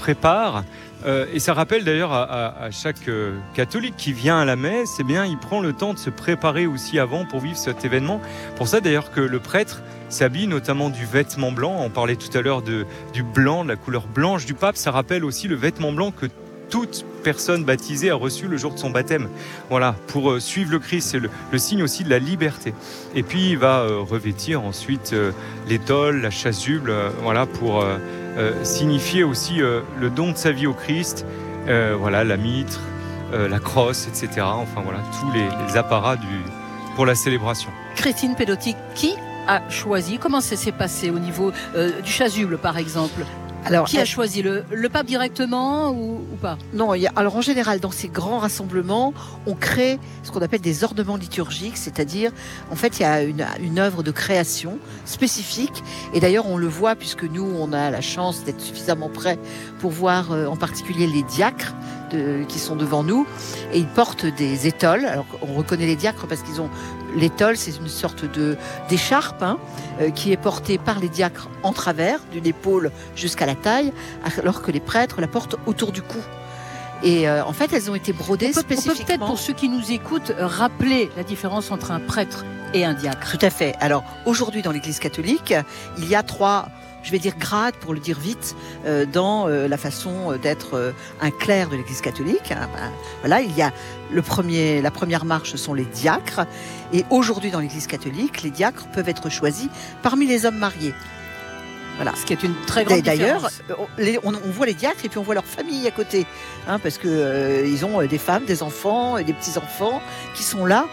prépare. Et ça rappelle d'ailleurs à chaque catholique qui vient à la messe, eh bien, il prend le temps de se préparer aussi avant pour vivre cet événement. Pour ça d'ailleurs que le prêtre s'habille notamment du vêtement blanc. On parlait tout à l'heure du blanc, de la couleur blanche du pape. Ça rappelle aussi le vêtement blanc que toute personne baptisée a reçu le jour de son baptême. Voilà, pour suivre le Christ, c'est le signe aussi de la liberté. Et puis il va revêtir ensuite l'étole, la chasuble, voilà, pour signifier aussi le don de sa vie au Christ, voilà, la mitre, la crosse, etc. Enfin voilà, tous les apparats pour la célébration. Christine Pedotti, qui a choisi? Comment ça s'est passé au niveau du chasuble, par exemple? Alors, qui a choisi le pape directement ou pas? Non, alors en général, dans ces grands rassemblements, on crée ce qu'on appelle des ornements liturgiques, c'est-à-dire, en fait, il y a une œuvre de création spécifique. Et d'ailleurs, on le voit, puisque nous, on a la chance d'être suffisamment prêts pour voir en particulier les diacres qui sont devant nous. Et ils portent des étoles. Alors, on reconnaît les diacres parce qu'ils ont... L'étole, c'est une sorte d'écharpe qui est portée par les diacres en travers, d'une épaule jusqu'à la taille, alors que les prêtres la portent autour du cou. Et en fait, elles ont été brodées spécifiquement. On peut peut-être, pour ceux qui nous écoutent, rappeler la différence entre un prêtre et un diacre. Tout à fait. Alors, aujourd'hui, dans l'Église catholique, il y a 3... je vais dire grade pour le dire vite, dans la façon d'être un clerc de l'Église catholique. Voilà, il y a la première marche, ce sont les diacres. Et aujourd'hui, dans l'Église catholique, les diacres peuvent être choisis parmi les hommes mariés. Voilà. Ce qui est une très grande différence. D'ailleurs, on voit les diacres et puis on voit leur famille à côté, parce que ils ont des femmes, des enfants, des petits-enfants qui sont là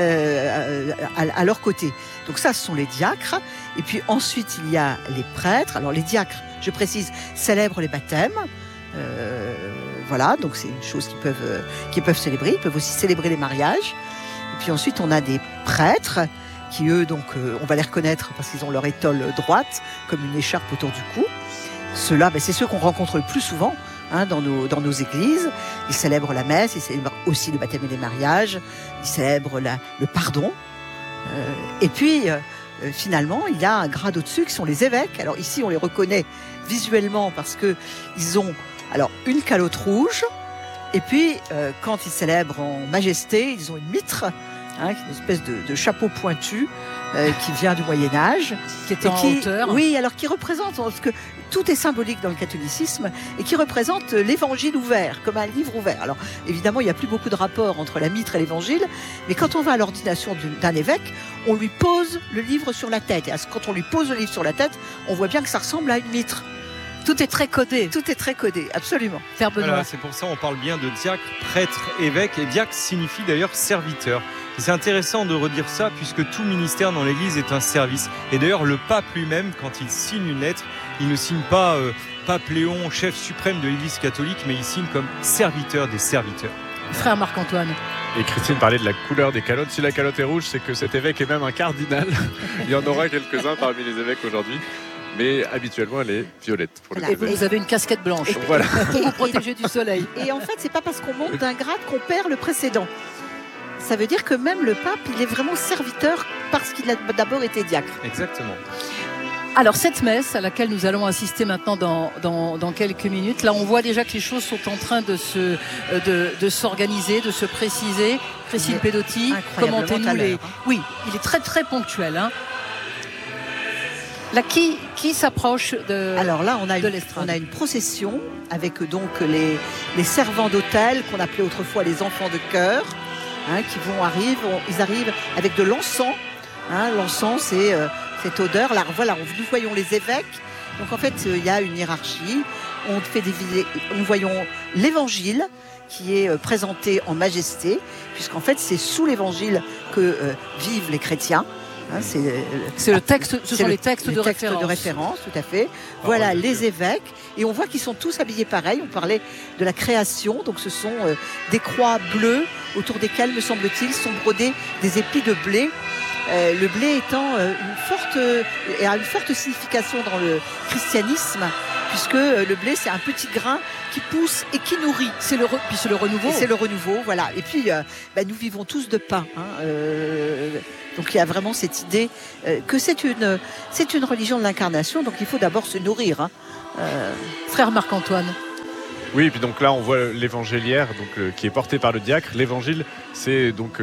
à leur côté. Donc ça, ce sont les diacres. Et puis ensuite, il y a les prêtres. Alors les diacres, je précise, célèbrent les baptêmes. Voilà, donc c'est une chose qu'ils peuvent célébrer. Ils peuvent aussi célébrer les mariages. Et puis ensuite, on a des prêtres qui, eux, donc, on va les reconnaître parce qu'ils ont leur étole droite, comme une écharpe autour du cou. Ceux-là, c'est ceux qu'on rencontre le plus souvent dans nos églises. Ils célèbrent la messe, ils célèbrent aussi le baptême et les mariages, ils célèbrent le pardon. Et puis, finalement, il y a un grade au-dessus qui sont les évêques. Alors ici, on les reconnaît visuellement parce qu'ils ont une calotte rouge. Et puis, quand ils célèbrent en majesté, ils ont une mitre, une espèce de chapeau pointu qui vient du Moyen-Âge. Qui est en hauteur. Oui, alors qui représente, parce que tout est symbolique dans le catholicisme, et qui représente l'évangile ouvert, comme un livre ouvert. Alors, évidemment, il n'y a plus beaucoup de rapport entre la mitre et l'évangile, mais quand on va à l'ordination d'un évêque, on lui pose le livre sur la tête. Et quand on lui pose le livre sur la tête, on voit bien que ça ressemble à une mitre. Tout est très codé. Tout est très codé, absolument. Père Benoît. Voilà, c'est pour ça qu'on parle bien de diacre, prêtre, évêque. Et diacre signifie d'ailleurs serviteur. Et c'est intéressant de redire ça puisque tout ministère dans l'Église est un service. Et d'ailleurs, le pape lui-même, quand il signe une lettre, il ne signe pas pape Léon, chef suprême de l'Église catholique, mais il signe comme serviteur des serviteurs. Frère Marc-Antoine. Et Christine parlait de la couleur des calottes. Si la calotte est rouge, c'est que cet évêque est même un cardinal. Il y en aura quelques-uns parmi les évêques aujourd'hui. Mais habituellement, elle est violette. Et vous avez une casquette blanche voilà. pour vous protéger du soleil. Et en fait, c'est pas parce qu'on monte d'un grade qu'on perd le précédent. Ça veut dire que même le pape, il est vraiment serviteur parce qu'il a d'abord été diacre. Exactement. Alors cette messe à laquelle nous allons assister maintenant dans quelques minutes, là on voit déjà que les choses sont en train de s'organiser, de se préciser. Christine Pedotti, commentez-nous les... Oui, il est très très ponctuel. Là, qui s'approche de Alors là, on a une procession avec donc les servants d'autel qu'on appelait autrefois les enfants de chœur, ils arrivent avec de l'encens. L'encens, c'est cette odeur. Là, voilà, nous voyons les évêques. Donc en fait, il y a une hiérarchie. Nous voyons l'évangile qui est présenté en majesté, puisqu'en fait, c'est sous l'évangile que vivent les chrétiens. C'est le texte, ce sont les textes de référence, tout à fait. Voilà les évêques, et on voit qu'ils sont tous habillés pareil. On parlait de la création, donc ce sont des croix bleues autour desquelles, me semble-t-il, sont brodés des épis de blé. Le blé étant a une forte signification dans le christianisme, puisque le blé c'est un petit grain qui pousse et qui nourrit. Puis c'est le renouveau. C'est le renouveau, voilà. Et puis nous vivons tous de pain. Donc il y a vraiment cette idée que c'est une religion de l'incarnation, donc il faut d'abord se nourrir. Frère Marc-Antoine. Oui, et puis donc là on voit l'évangéliaire qui est porté par le diacre. L'évangile, c'est donc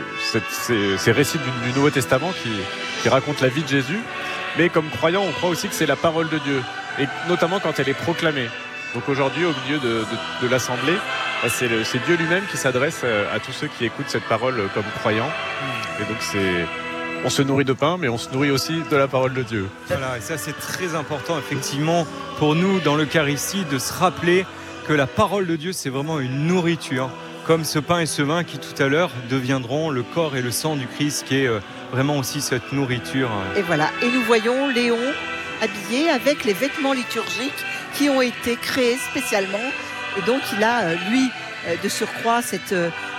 ces récits du Nouveau Testament qui racontent la vie de Jésus. Mais comme croyant, on croit aussi que c'est la parole de Dieu, et notamment quand elle est proclamée. Donc aujourd'hui, au milieu de l'assemblée, c'est Dieu lui-même qui s'adresse à tous ceux qui écoutent cette parole comme croyants. Et donc on se nourrit de pain, mais on se nourrit aussi de la parole de Dieu. Voilà, et ça c'est très important effectivement pour nous dans l'Eucharistie de se rappeler que la parole de Dieu c'est vraiment une nourriture, comme ce pain et ce vin qui tout à l'heure deviendront le corps et le sang du Christ, qui est vraiment aussi cette nourriture. Et voilà, et nous voyons Léon habillé avec les vêtements liturgiques qui ont été créés spécialement, et donc il a lui de surcroît cette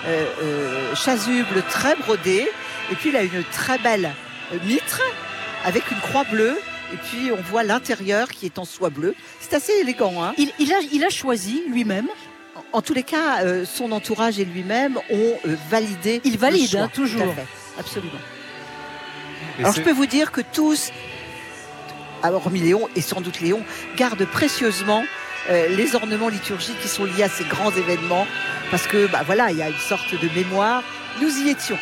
chasuble très brodée, et puis il a une très belle mitre avec une croix bleue, et puis on voit l'intérieur qui est en soie bleue. C'est assez élégant, hein. Il a choisi lui-même. En tous les cas, son entourage et lui-même ont validé. Il valide, le choix, toujours. tout à fait, absolument. Et alors je peux vous dire que tous, hormis Léon et sans doute Léon, gardent précieusement les ornements liturgiques qui sont liés à ces grands événements, parce que voilà, il y a une sorte de mémoire. Nous y étions.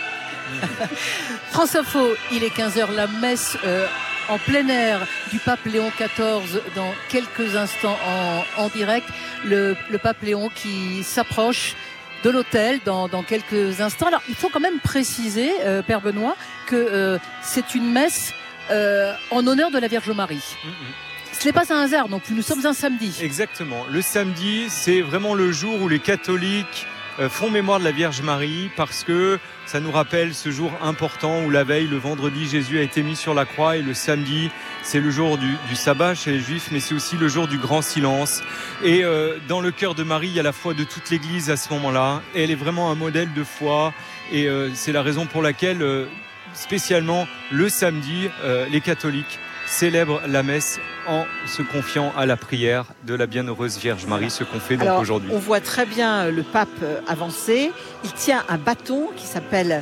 France Info, il est 15h, la messe en plein air du pape Léon XIV dans quelques instants en direct. Le pape Léon qui s'approche de l'autel dans quelques instants. Alors il faut quand même préciser, Père Benoît, que c'est une messe en honneur de la Vierge Marie. Ce n'est pas un hasard non plus, nous sommes un samedi. Exactement, le samedi c'est vraiment le jour où les catholiques font mémoire de la Vierge Marie, parce que ça nous rappelle ce jour important où la veille, le vendredi, Jésus a été mis sur la croix, et le samedi, c'est le jour du sabbat chez les Juifs, mais c'est aussi le jour du grand silence. Et dans le cœur de Marie, il y a la foi de toute l'Église à ce moment-là. Et elle est vraiment un modèle de foi, et c'est la raison pour laquelle, spécialement le samedi, les catholiques célèbrent la messe en se confiant à la prière de la bienheureuse Vierge Marie, ce qu'on fait donc Alors, aujourd'hui. on voit très bien le pape avancer. Il tient un bâton qui s'appelle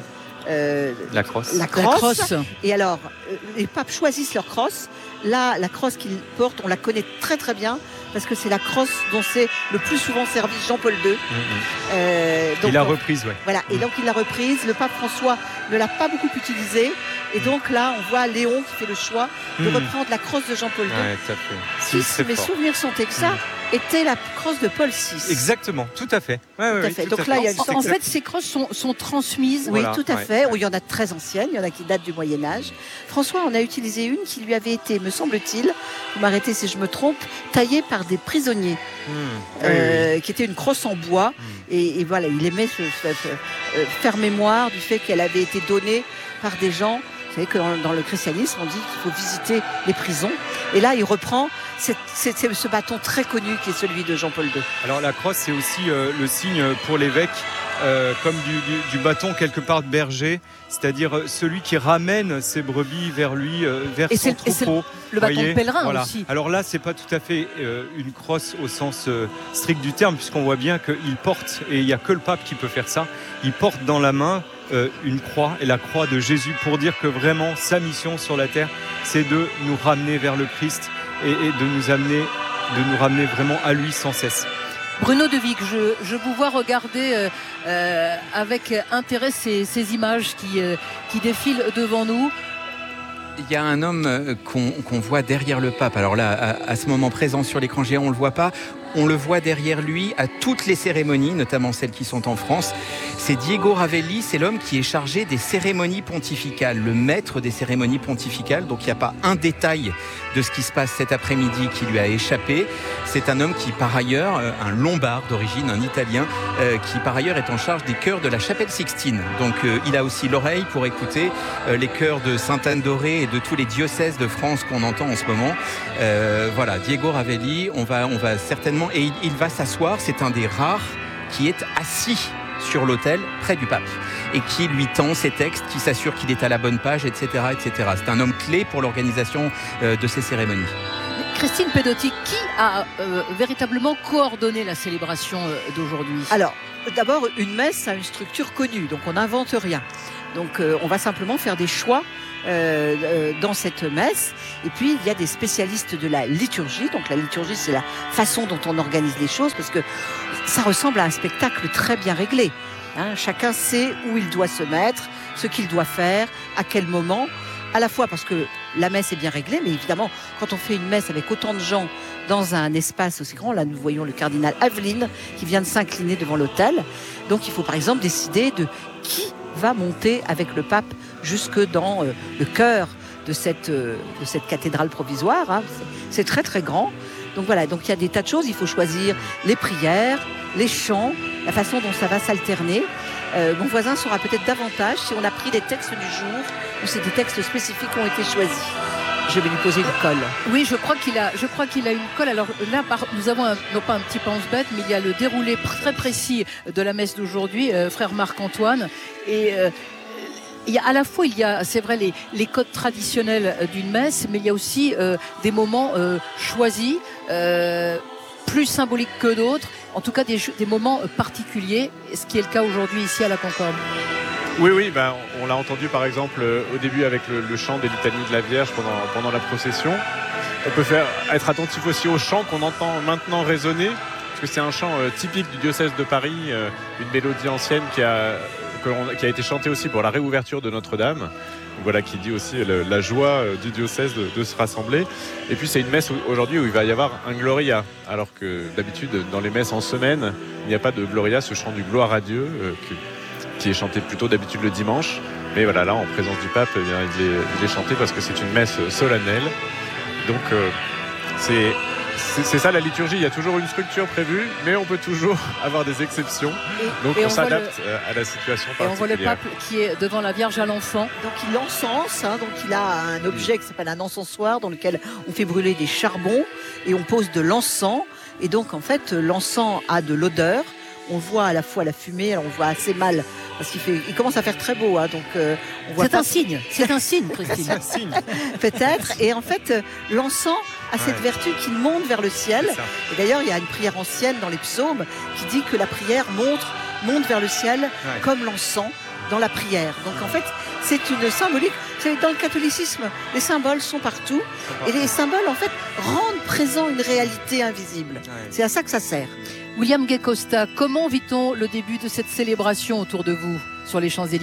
la crosse. La crosse. Et alors, les papes choisissent leur crosse. Là, la crosse qu'il porte, on la connaît très très bien, parce que c'est la crosse dont s'est le plus souvent servi Jean-Paul II. Donc, il l'a reprise, ouais. Voilà, et donc il l'a reprise. Le pape François ne l'a pas beaucoup utilisée. Et donc là, on voit Léon qui fait le choix de reprendre la crosse de Jean-Paul II. Ouais, tout à fait. Si mes souvenirs sont exacts, était la crosse de Paul VI. Exactement, tout à fait. Ouais, tout à fait. Donc là, il y a une sorte... En fait, ces crosses sont transmises. Oui, voilà, tout à fait. Il y en a de très anciennes, il y en a qui datent du Moyen-Âge. François en a utilisé une qui lui avait été, me semble-t-il, vous m'arrêtez si je me trompe, taillée par des prisonniers, qui était une crosse en bois. Et voilà, il aimait faire mémoire du fait qu'elle avait été donnée par des gens. Vous savez que dans le christianisme, on dit qu'il faut visiter les prisons. Et là, il reprend ce bâton très connu qui est celui de Jean-Paul II. Alors la crosse, c'est aussi le signe pour l'évêque, comme du bâton quelque part de berger, c'est-à-dire celui qui ramène ses brebis vers lui, vers son troupeau. Et c'est le bâton de pèlerin aussi. Alors là, c'est pas tout à fait une crosse au sens strict du terme, puisqu'on voit bien qu'il porte, et il n'y a que le pape qui peut faire ça, il porte dans la main une croix, et la croix de Jésus, pour dire que vraiment sa mission sur la terre, c'est de nous ramener vers le Christ et de nous ramener vraiment à lui sans cesse. Bruno De Vic, je vous vois regarder avec intérêt ces images qui défilent devant nous. Il y a un homme qu'on voit derrière le pape. Alors là, à ce moment présent sur l'écran géant, on ne le voit pas. On le voit derrière lui à toutes les cérémonies, notamment celles qui sont en France. C'est Diego Ravelli, c'est l'homme qui est chargé des cérémonies pontificales, le maître des cérémonies pontificales. Donc il n'y a pas un détail de ce qui se passe cet après-midi qui lui a échappé. C'est un homme qui, par ailleurs, un Lombard d'origine, un Italien, qui par ailleurs est en charge des chœurs de la chapelle Sixtine. Donc il a aussi l'oreille pour écouter les chœurs de Sainte-Anne-d'Auray et de tous les diocèses de France qu'on entend en ce moment. Voilà, Diego Ravelli, on va certainement... Et il va s'asseoir, c'est un des rares qui est assis sur l'autel près du pape et qui lui tend ses textes, qui s'assure qu'il est à la bonne page, etc., etc. C'est un homme clé pour l'organisation de ces cérémonies. Christine Pedotti, qui a véritablement coordonné la célébration d'aujourd'hui ? Alors, d'abord, une messe a une structure connue, donc on n'invente rien. Donc on va simplement faire des choix dans cette messe. Et puis il y a des spécialistes de la liturgie. Donc la liturgie, c'est la façon dont on organise les choses, parce que ça ressemble à un spectacle très bien réglé. Hein, chacun sait où il doit se mettre, ce qu'il doit faire, à quel moment. À la fois parce que la messe est bien réglée, mais évidemment, quand on fait une messe avec autant de gens dans un espace aussi grand, là nous voyons le cardinal Aveline qui vient de s'incliner devant l'autel. Donc il faut par exemple décider de qui va monter avec le pape jusque dans le cœur de cette cathédrale provisoire. Hein. C'est très très grand. Donc voilà, donc il y a des tas de choses. Il faut choisir les prières, les chants, la façon dont ça va s'alterner. Mon voisin saura peut-être davantage si on a pris les textes du jour ou si des textes spécifiques ont été choisis. Je vais lui poser une colle. Oui, je crois qu'il a une colle. Alors là, nous avons non pas un petit pense-bête, mais il y a le déroulé très précis de la messe d'aujourd'hui, frère Marc-Antoine. Et il y a, à la fois, c'est vrai, les codes traditionnels d'une messe, mais il y a aussi des moments choisis, plus symboliques que d'autres. En tout cas, des moments particuliers, ce qui est le cas aujourd'hui ici à la Concorde. Oui, on l'a entendu par exemple au début avec le chant des litanies de la Vierge pendant la procession. On peut être attentif aussi au chant qu'on entend maintenant résonner, parce que c'est un chant typique du diocèse de Paris, une mélodie ancienne qui a été chantée aussi pour la réouverture de Notre-Dame. Voilà, qui dit aussi la joie du diocèse de se rassembler. Et puis c'est une messe aujourd'hui où il va y avoir un Gloria, alors que d'habitude dans les messes en semaine, il n'y a pas de Gloria, ce chant du gloire à Dieu qui est chanté plutôt d'habitude le dimanche. Mais voilà, là en présence du pape, il est chanté parce que c'est une messe solennelle. Donc c'est ça la liturgie, il y a toujours une structure prévue, mais on peut toujours avoir des exceptions. Donc on s'adapte à la situation particulière. Et on voit le pape qui est devant la Vierge à l'enfant. Donc il encense, donc il a un objet qui s'appelle un encensoir dans lequel on fait brûler des charbons et on pose de l'encens. Et donc en fait l'encens a de l'odeur. On voit à la fois la fumée, alors on voit assez mal parce il commence à faire très beau, hein, donc on voit. C'est un signe, Christine. C'est un signe. Peut-être. Et en fait, l'encens a cette vertu qu'il monte vers le ciel. Et d'ailleurs, il y a une prière ancienne dans les psaumes qui dit que la prière monte vers le ciel comme l'encens dans la prière. Donc en fait, c'est une symbolique. Dans le catholicisme, les symboles sont partout. Et les symboles, en fait, rendent présent une réalité invisible. C'est à ça que ça sert. William Gay-Costa, comment vit-on le début de cette célébration autour de vous sur les Champs-Élysées ?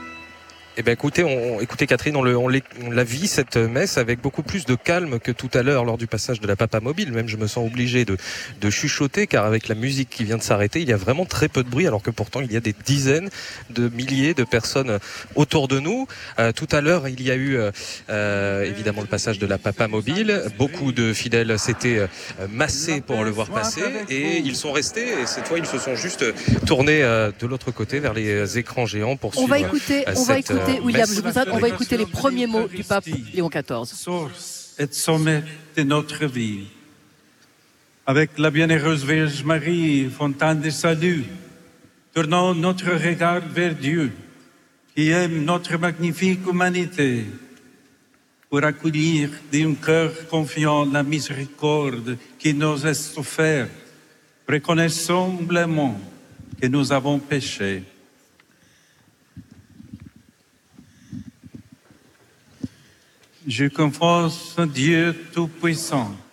Eh bien, écoutez Catherine, on la vit cette messe avec beaucoup plus de calme que tout à l'heure lors du passage de la Papa Mobile. Même je me sens obligé de chuchoter, car avec la musique qui vient de s'arrêter, il y a vraiment très peu de bruit, alors que pourtant il y a des dizaines de milliers de personnes autour de nous. Tout à l'heure, il y a eu évidemment le passage de la Papa Mobile. Beaucoup de fidèles s'étaient massés pour le voir passer, et ils sont restés. Et cette fois, ils se sont juste tournés de l'autre côté vers les écrans géants pour suivre. On va écouter William, on va écouter les premiers mots du pape Léon XIV. Source et sommet de notre vie. Avec la bienheureuse Vierge Marie, fontaine de salut, tournons notre regard vers Dieu, qui aime notre magnifique humanité, pour accueillir d'un cœur confiant la miséricorde qui nous est offerte. Reconnaissons humblement que nous avons péché. Je confesse en Dieu Tout-Puissant,